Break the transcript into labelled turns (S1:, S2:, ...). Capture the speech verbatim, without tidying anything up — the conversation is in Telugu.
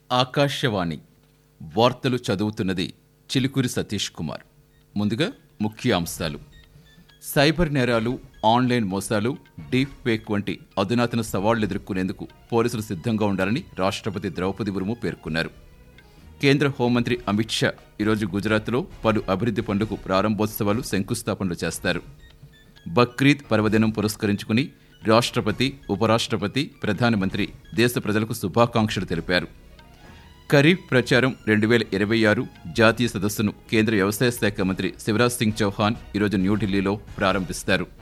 S1: ఆకాశవాణి వార్తలు చదువుతున్నది చిలుకూరి సతీష్ కుమార్. ముందుగా ముఖ్య అంశాలు. సైబర్ నేరాలు, ఆన్లైన్ మోసాలు, డీప్ ఫేక్ వంటి అధునాతన సవాళ్లు ఎదుర్కొనేందుకు పోలీసులు సిద్ధంగా ఉండాలని రాష్ట్రపతి ద్రౌపది ముర్ము పేర్కొన్నారు. కేంద్ర హోంమంత్రి అమిత్ షా ఈరోజు గుజరాత్లో పలు అభివృద్ధి పనులకు ప్రారంభోత్సవాలు, శంకుస్థాపనలు చేస్తారు. బక్రీద్ పర్వదినం పురస్కరించుకుని రాష్ట్రపతి, ఉపరాష్ట్రపతి, ప్రధానమంత్రి దేశ ప్రజలకు శుభాకాంక్షలు తెలిపారు. ఖరీఫ్ ప్రచారం రెండు వేల ఇరవై ఆరు జాతీయ సదస్సును కేంద్ర వ్యవసాయ శాఖ మంత్రి శివరాజ్ సింగ్ చౌహాన్ ఈరోజు న్యూఢిల్లీలో ప్రారంభిస్తారు.